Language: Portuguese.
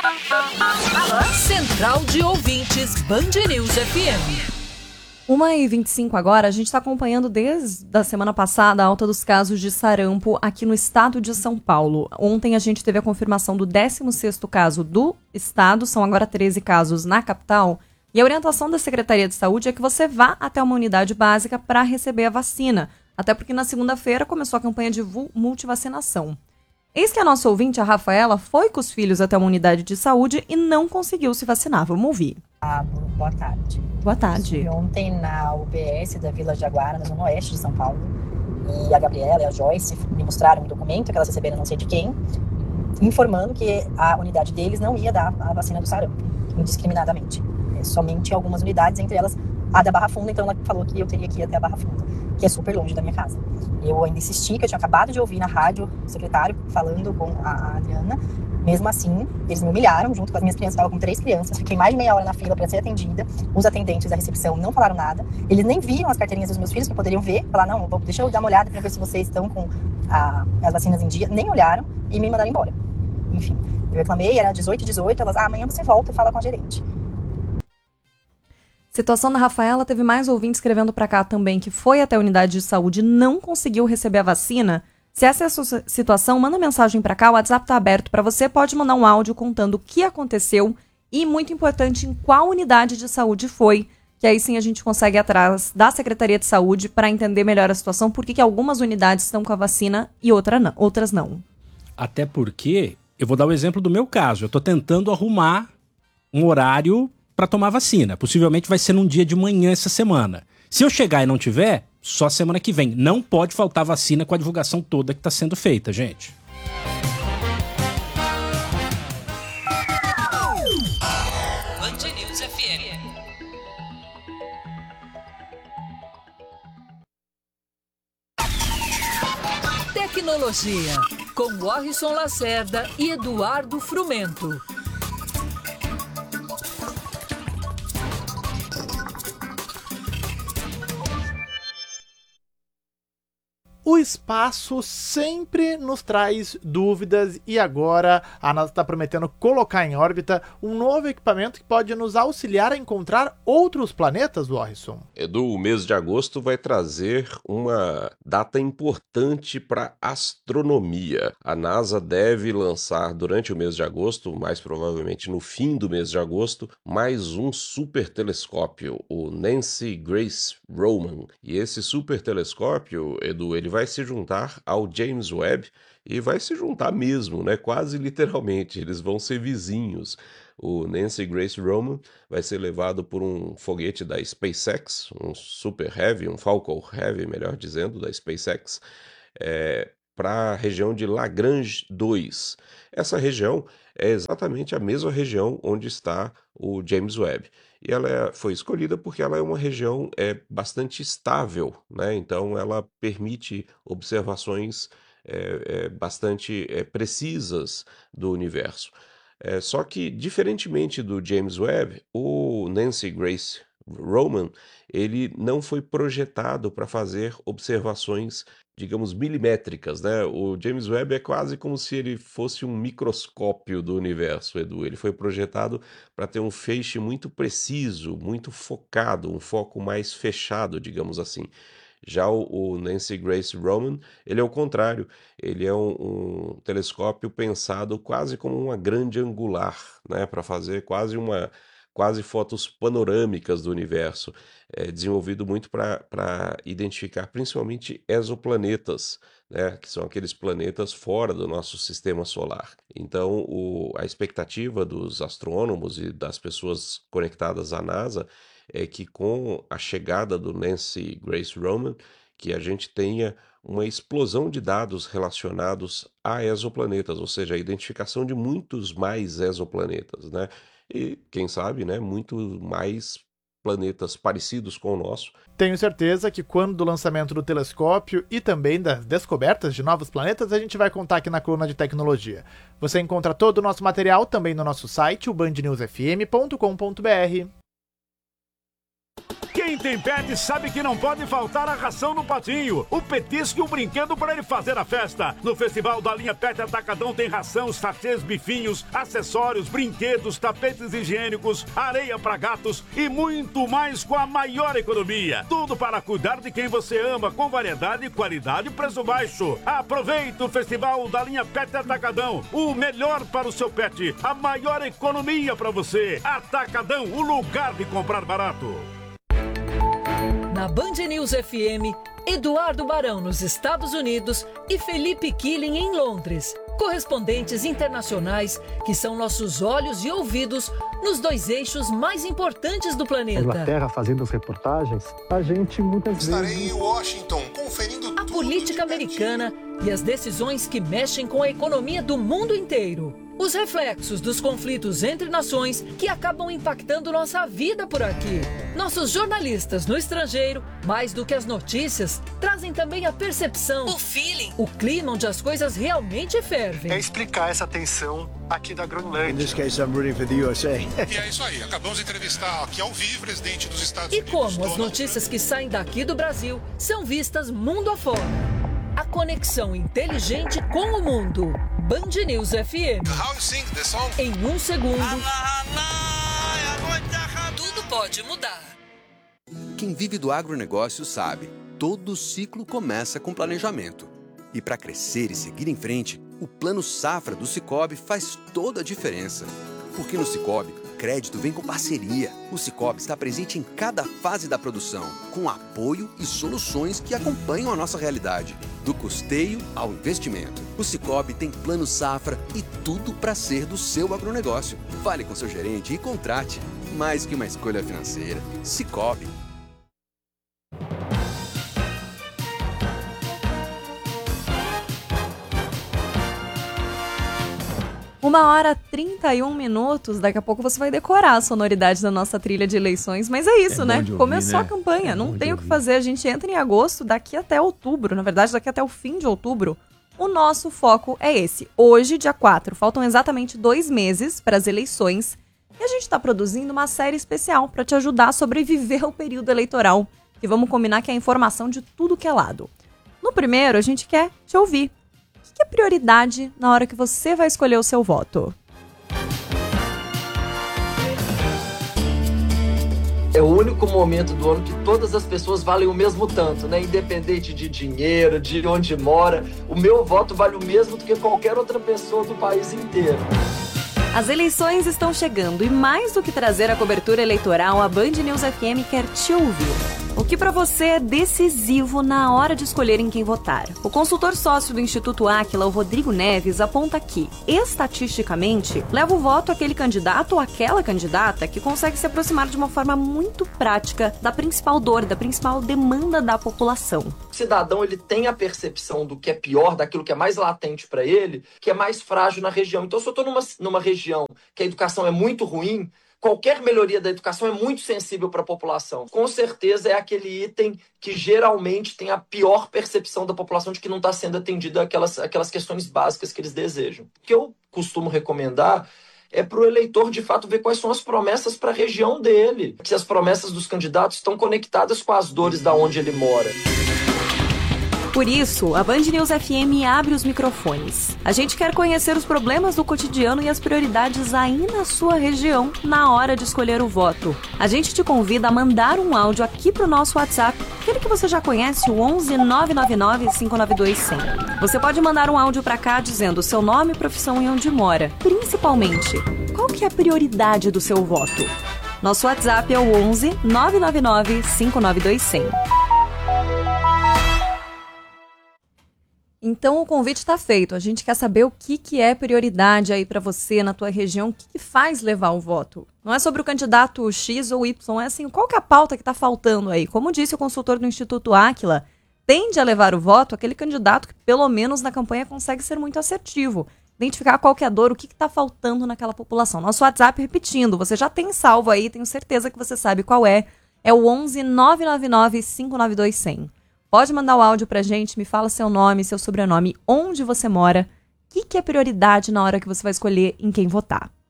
Central de Ouvintes Band News FM. 1h25 agora, a gente está acompanhando desde a semana passada a alta dos casos de sarampo aqui no estado de São Paulo. Ontem a gente teve a confirmação do 16º caso do estado, são agora 13 casos na capital. E a orientação da Secretaria de Saúde é que você vá até uma unidade básica para receber a vacina, até porque na segunda-feira começou a campanha de multivacinação. Eis que a nossa ouvinte, a Rafaela, foi com os filhos até uma unidade de saúde e não conseguiu se vacinar. Vamos ouvir. Boa tarde. Boa tarde. Estive ontem na UBS da Vila Jaguara, na zona oeste de São Paulo. E a Gabriela e a Joyce me mostraram um documento que elas receberam não sei de quem, informando que a unidade deles não ia dar a vacina do sarampo, indiscriminadamente. Somente algumas unidades, entre elas a da Barra Funda, então ela falou que eu teria que ir até a Barra Funda, que é super longe da minha casa. Eu ainda insisti, que eu tinha acabado de ouvir na rádio o secretário falando com a Adriana. Mesmo assim, eles me humilharam junto com as minhas crianças. Estava com 3 crianças, fiquei mais de meia hora na fila para ser atendida. Os atendentes da recepção não falaram nada. Eles nem viram as carteirinhas dos meus filhos, que poderiam ver. Falaram, não, deixa eu dar uma olhada para ver se vocês estão com as vacinas em dia. Nem olharam e me mandaram embora. Enfim, eu reclamei, era 18h18, elas, amanhã você volta e fala com a gerente. Situação da Rafaela, teve mais ouvintes escrevendo para cá também que foi até a unidade de saúde e não conseguiu receber a vacina. Se essa é a sua situação, manda mensagem para cá, o WhatsApp está aberto para você, pode mandar um áudio contando o que aconteceu e, muito importante, em qual unidade de saúde foi, que aí sim a gente consegue ir atrás da Secretaria de Saúde para entender melhor a situação, por que algumas unidades estão com a vacina e outras não. Até porque, eu vou dar o exemplo do meu caso, eu estou tentando arrumar um horário para tomar vacina. Possivelmente vai ser num dia de manhã essa semana. Se eu chegar e não tiver, só semana que vem. Não pode faltar vacina com a divulgação toda que está sendo feita, gente. Band News FM. Tecnologia, com Warrison Lacerda e Eduardo Frumento. O espaço sempre nos traz dúvidas e agora a NASA está prometendo colocar em órbita um novo equipamento que pode nos auxiliar a encontrar outros planetas, Warrison. Edu, o mês de agosto vai trazer uma data importante para astronomia. A NASA deve lançar durante o mês de agosto, mais provavelmente no fim do mês de agosto, mais um super telescópio, o Nancy Grace Roman. E esse super telescópio, Edu, ele vai se juntar ao James Webb e vai se juntar mesmo, né? Quase literalmente, eles vão ser vizinhos. O Nancy Grace Roman vai ser levado por um foguete da SpaceX, um Super Heavy, um Falcon Heavy, melhor dizendo, da SpaceX, para a região de Lagrange 2. Essa região é exatamente a mesma região onde está o James Webb. E ela foi escolhida porque ela é uma região bastante estável, né? Então ela permite observações bastante precisas do universo. Só que, diferentemente do James Webb, o Nancy Grace Roman, ele não foi projetado para fazer observações, digamos, milimétricas, né? O James Webb é quase como se ele fosse um microscópio do universo, Edu. Ele foi projetado para ter um feixe muito preciso, muito focado, um foco mais fechado, digamos assim. Já o Nancy Grace Roman, ele é o contrário, ele é um telescópio pensado quase como uma grande angular, né, para fazer quase fotos panorâmicas do universo, desenvolvido muito para identificar principalmente exoplanetas, né, que são aqueles planetas fora do nosso sistema solar. Então, a expectativa dos astrônomos e das pessoas conectadas à NASA é que com a chegada do Nancy Grace Roman, que a gente tenha uma explosão de dados relacionados a exoplanetas, ou seja, a identificação de muitos mais exoplanetas, né? E, quem sabe, né, muito mais planetas parecidos com o nosso. Tenho certeza que quando do lançamento do telescópio e também das descobertas de novos planetas, a gente vai contar aqui na coluna de tecnologia. Você encontra todo o nosso material também no nosso site, o bandnewsfm.com.br. Quem Quem tem pet sabe que não pode faltar a ração no patinho, o petisco e o brinquedo para ele fazer a festa. No Festival da Linha Pet Atacadão tem ração, sachês, bifinhos, acessórios, brinquedos, tapetes higiênicos, areia para gatos e muito mais com a maior economia. Tudo para cuidar de quem você ama, com variedade, qualidade e preço baixo. Aproveite o Festival da Linha Pet Atacadão, o melhor para o seu pet, a maior economia para você. Atacadão, o lugar de comprar barato. Na Band News FM, Eduardo Barão nos Estados Unidos e Felipe Killing em Londres. Correspondentes internacionais que são nossos olhos e ouvidos nos dois eixos mais importantes do planeta. Inglaterra fazendo as reportagens, a gente muitas vezes... Estarei em Washington, conferindo a política americana e as decisões que mexem com a economia do mundo inteiro. Os reflexos dos conflitos entre nações que acabam impactando nossa vida por aqui. Nossos jornalistas no estrangeiro, mais do que as notícias, trazem também a percepção, o feeling, o clima onde as coisas realmente fervem. É explicar essa tensão aqui da Groenlândia. In this case, I'm rooting for the USA. E é isso aí, acabamos de entrevistar aqui ao vivo o presidente dos Estados Unidos. E como as notícias que saem daqui do Brasil são vistas mundo afora. A conexão inteligente com o mundo. Band News FM. How you sing the song? Em um segundo, tudo pode mudar. Quem vive do agronegócio sabe, todo ciclo começa com planejamento. E para crescer e seguir em frente, o Plano Safra do Sicoob faz toda a diferença. Porque no Sicoob, crédito vem com parceria. O Sicoob está presente em cada fase da produção, com apoio e soluções que acompanham a nossa realidade. Do custeio ao investimento. O Sicoob tem Plano Safra e tudo para ser do seu agronegócio. Fale com seu gerente e contrate. Mais que uma escolha financeira. Sicoob. Uma hora 31 minutos, daqui a pouco você vai decorar a sonoridade da nossa trilha de eleições, mas é isso, né? Ouvir, Começou né? a campanha, não tem o que fazer, a gente entra em agosto, daqui até outubro, na verdade daqui até o fim de outubro, o nosso foco é esse. Hoje, dia 4, faltam exatamente 2 meses para as eleições e a gente está produzindo uma série especial para te ajudar a sobreviver ao período eleitoral, que vamos combinar que é informação de tudo que é lado. No primeiro, a gente quer te ouvir. O que é prioridade na hora que você vai escolher o seu voto? É o único momento do ano que todas as pessoas valem o mesmo tanto, né? Independente de dinheiro, de onde mora, o meu voto vale o mesmo do que qualquer outra pessoa do país inteiro. As eleições estão chegando e mais do que trazer a cobertura eleitoral, a Band News FM quer te ouvir. O que para você é decisivo na hora de escolher em quem votar? O consultor sócio do Instituto Áquila, o Rodrigo Neves, aponta que, estatisticamente, leva o voto aquele candidato ou aquela candidata que consegue se aproximar de uma forma muito prática da principal dor, da principal demanda da população. O cidadão, ele tem a percepção do que é pior, daquilo que é mais latente para ele, que é mais frágil na região. Então, se eu estou numa região que a educação é muito ruim, qualquer melhoria da educação é muito sensível para a população. Com certeza é aquele item que geralmente tem a pior percepção da população de que não está sendo atendida aquelas questões básicas que eles desejam. O que eu costumo recomendar é para o eleitor, de fato, ver quais são as promessas para a região dele. Se as promessas dos candidatos estão conectadas com as dores da onde ele mora. Por isso, a Band News FM abre os microfones. A gente quer conhecer os problemas do cotidiano e as prioridades aí na sua região na hora de escolher o voto. A gente te convida a mandar um áudio aqui pro nosso WhatsApp, aquele que você já conhece, o 11 999 592 100. Você pode mandar um áudio pra cá dizendo o seu nome, profissão e onde mora. Principalmente, qual que é a prioridade do seu voto? Nosso WhatsApp é o 11 999 592 100. Então o convite está feito. A gente quer saber o que é prioridade aí para você na tua região, o que faz levar o voto. Não é sobre o candidato X ou Y, é assim, qual que é a pauta que está faltando aí? Como disse o consultor do Instituto Áquila, tende a levar o voto aquele candidato que pelo menos na campanha consegue ser muito assertivo. Identificar qual que é a dor, o que está faltando naquela população. Nosso WhatsApp, repetindo, você já tem salvo aí, tenho certeza que você sabe qual é. É o 11 999 592 100. Pode mandar o áudio pra gente, me fala seu nome, seu sobrenome, onde você mora, o que é prioridade na hora que você vai escolher em quem votar.